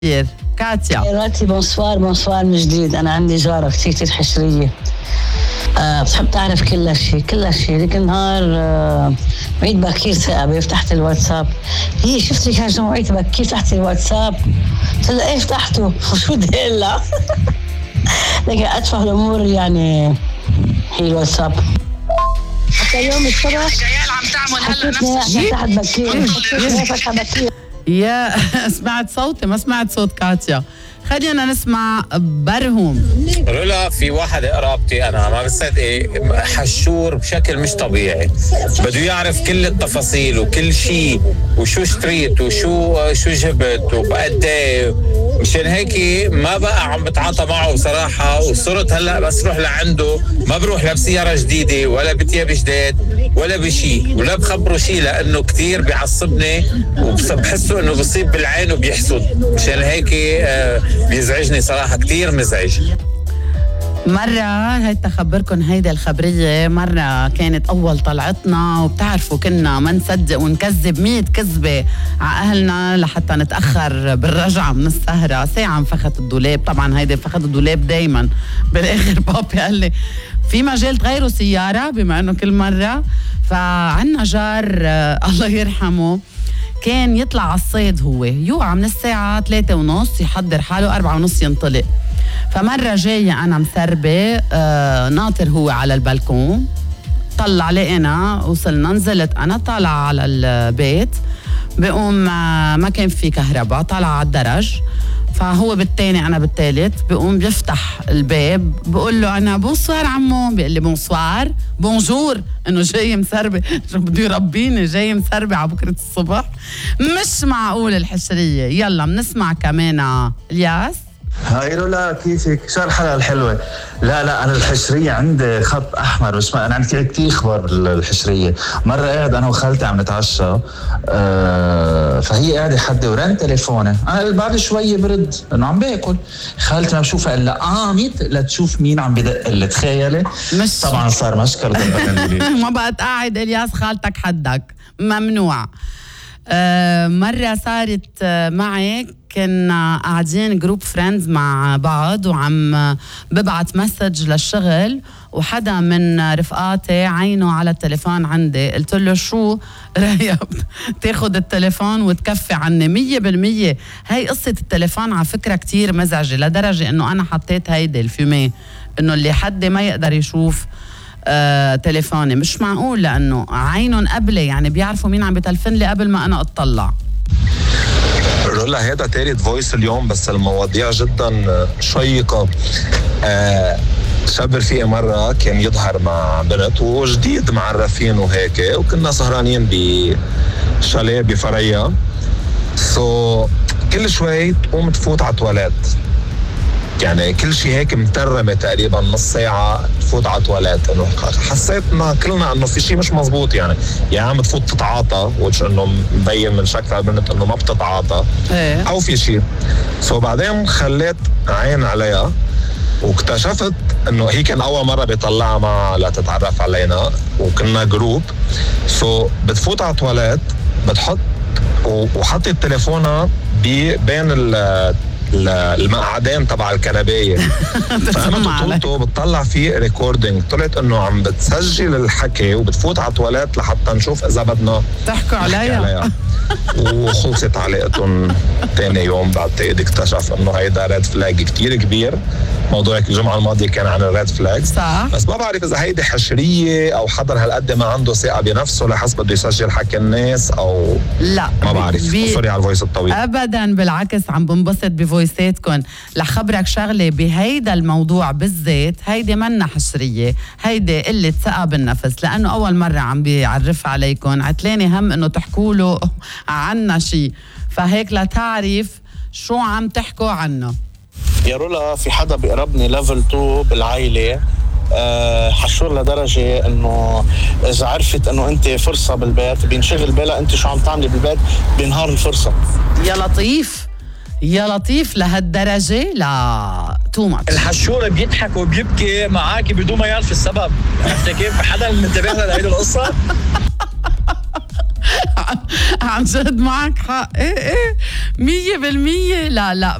كاتيا. راتي بونسوار من جديد. أنا عندي جارة كتير حشرية، بتحب تعرف كل شيء. لكن نهار عيد بكير ثقبة فتحت الواتساب، هي شفتك هاجة عيد بكير فتحت الواتساب، قلت لها ايه فتحته وشو بدي اقول لها. لكن أتفه الأمور يعني هي الواتساب. حتى يوم الصبح عم تعمل هلا نفس الشيء تحت بكير. يا سمعت صوتي ما سمعت صوت كاتيا. خلينا نسمع برهوم. رولا، في واحد قرابتي انا ما بصدق حشور بشكل مش طبيعي، بده يعرف كل التفاصيل وكل شيء، وشو اشتريت وشو جبت وبقد ايه. مشان هيك ما بقى عم بتعاطى معه بصراحه، وصرت هلا بس روح لعنده ما بروح لا بسياره جديده ولا بتياب جديد ولا بشيء ولا بخبره شيء، لانه كتير بيعصبني وبحسه انه بصيب بالعين وبيحسد. مشان هيك بيزعجني صراحة، كتير مزعج. مرة هيدا خبركن هيدا الخبرية، مرة كانت أول طلعتنا وبتعرفوا كنا ما نصدق ونكذب 100 كذبة على أهلنا لحتى نتأخر بالرجعة من السهرة. ساعة انفخت الدولاب، طبعا هيدا انفخت الدولاب دايما. بالآخر بابي قال لي في مجال تغيروا سيارة بما أنه كل مرة. فعنا جار الله يرحمه كان يطلع على الصيد، هو يوعى من الساعة 3:30 يحضر حاله 4:30 ينطلق. فمرة جاية أنا مسربة، ناطر هو على البلكون، طلع لقينا، وصلنا نزلت أنا طالعة على البيت، بقوم ما كان في كهرباء، طالعة على الدرج، فهو بالتاني أنا بالتالت، بقوم بيفتح الباب، بقول له أنا بونسوار عمو، بيقول لي بونسوار بونجور، إنه جاي مسربة. شو بده يربيني جاي مسربة على بكرة الصبح؟ مش معقول الحشرية. يلا بنسمع كمان الياس. هاي رولا، كيفك؟ شو الحلقة الحلوة؟ لا أنا الحشرية عندي خط أحمر، بس أنا عندي كتير خبر الحشرية. مرة قاعد أنا وخالتي عم نتعشى، فهي قاعدة حدي ورن تليفوني، أنا بعد شوية برد إنه عم باكل، خالتي ما بشوفها إلا ميت لتشوف مين عم بدق اللي تخيلي. طبعا صار مشكل. ما بقت قاعد الياس خالتك حدك، ممنوع. مرة صارت معي، كنا قاعدين جروب فريندز مع بعض وعم ببعت مسج للشغل، وحدا من رفقاتي عينه على التليفون عندي. قلت له شو رأيك تاخد التليفون وتكفي عني 100%. هاي قصة التليفون على فكرة كتير مزعجة، لدرجة انه انا حطيت هيدي الفيمي انه اللي حد ما يقدر يشوف تليفوني. مش معقول، لانه عينهم قبلي، يعني بيعرفوا مين عم بتلفن لي قبل ما انا اطلع. رولا، هذا تالت فويس اليوم، بس المواضيع جدا شيقة. شاب رفيقي مرة كان يظهر مع بنت وجديد معرفين وهيك، وكنا سهرانين بشاليه بفريا. كل شوي تقوم تفوت على تواليت، يعني كل شيء هيك مترمة تقريبا نص ساعة تفوت على تواليت. انه حسيتنا كلنا انه في شيء مش مزبوط، يعني يا عم تفوت تتعاطى، وش انه مبين من شكل البنت انه ما بتتعاطى او في شيء. بعدين خليت عين عليها واكتشفت انه هي كان اول مرة بيطلعها معها لتتعرف علينا، وكنا جروب. بتفوت على تواليت، بتحط وحطت تليفونها بين المقعدين تبع الكنبايه. فانا طلعته بتطلع فيه ريكوردينج، طلعت انه عم بتسجل الحكي وبتفوت على تواليت لحتى نشوف اذا بدنا تحكوا عليها. وخلصت علاقتهم تاني يوم. بعتقد اكتشف انه هيدا ريد فلاج كتير كبير. موضوعك الجمعة الماضية كان عن الريد فلاج، صح؟ بس ما بعرف اذا هيدي حشرية او حدا هالقد ما عنده ثقة بنفسه لحس بده يسجل حكي الناس، او لا ما بعرف. سوري على الفويس الطويل. ابدا بالعكس، عم بنبسط بفويساتكم. لخبرك شغلة بهيدا الموضوع بالذات، هيدي منا حشرية، هيدي قلة ثقة بالنفس، لانه اول مرة عم بيعرف عليكم، عتلاني هم انه تحكوا له عنا شيء، فهيك لتعرف شو عم تحكوا عنه. يا رولا، في حدا بيقربني ليفل 2 بالعائلة، حشور لدرجة انه اذا عرفت انه انت فرصة بالبيت بينشغل بالها انت شو عم تعملي بالبيت بينهار الفرصة. يا لطيف يا لطيف، لهالدرجة؟ لا تو ماتش. الحشورة بيضحك وبيبكي معاكي بدون ما يعرف السبب. عرفت كيف؟ حدا منتبه لهيدي القصة؟ عن جد معك حق. ايه 100%. لا